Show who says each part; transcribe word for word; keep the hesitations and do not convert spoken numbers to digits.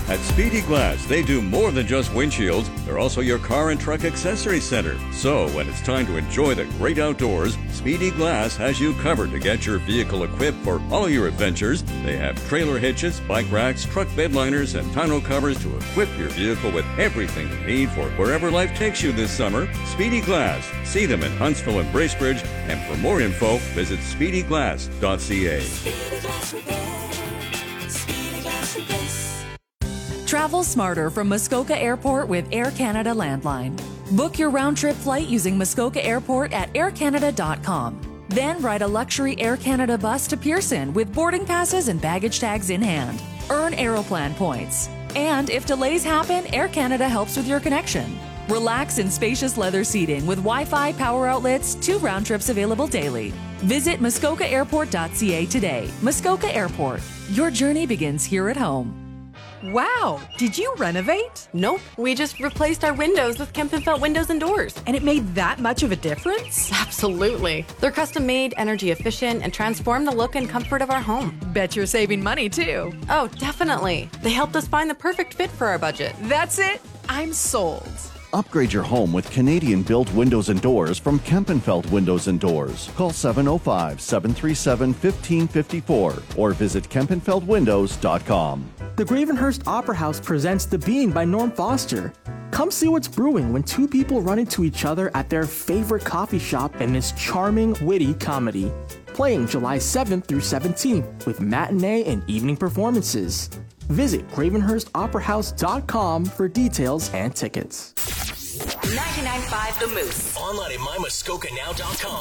Speaker 1: At Speedy Glass, they do more than just windshields. They're also your car and truck accessory center. So when it's time to enjoy the great outdoors, Speedy Glass has you covered to get your vehicle equipped for all your adventures. They have trailer hitches, bike racks, truck bed liners, and tonneau covers to equip your vehicle with everything you need for wherever life takes you this summer. Speedy Glass. See them in Huntsville and Bracebridge. And for more info, visit speedy glass dot c a.
Speaker 2: Travel smarter from Muskoka Airport with Air Canada Landline. Book your round-trip flight using Muskoka Airport at air canada dot com. Then ride a luxury Air Canada bus to Pearson with boarding passes and baggage tags in hand. Earn Aeroplan points. And if delays happen, Air Canada helps with your connection. Relax in spacious leather seating with Wi-Fi, power outlets, two round trips available daily. Visit muskoka airport dot c a today. Muskoka Airport. Your journey begins here at home.
Speaker 3: Wow! Did you renovate?
Speaker 4: Nope, we just replaced our windows with Kempenfelt windows and doors.
Speaker 3: And it made that much of a difference?
Speaker 4: Absolutely. They're custom made, energy efficient, and transform the look and comfort of our home.
Speaker 3: Bet you're saving money too.
Speaker 4: Oh, definitely. They helped us find the perfect fit for our budget.
Speaker 3: That's it. I'm sold.
Speaker 5: Upgrade your home with Canadian-built windows and doors from Kempenfelt Windows and Doors. Call seven oh five, seven three seven, one five five four or visit kempenfelt windows dot com.
Speaker 6: The Gravenhurst Opera House presents The Bean by Norm Foster. Come see what's brewing when two people run into each other at their favorite coffee shop in this charming, witty comedy. Playing July seventh through seventeenth with matinee and evening performances. Visit gravenhurst opera house dot com for details and tickets.
Speaker 7: ninety-nine point five The Moose.
Speaker 8: Online at my muskoka now dot com.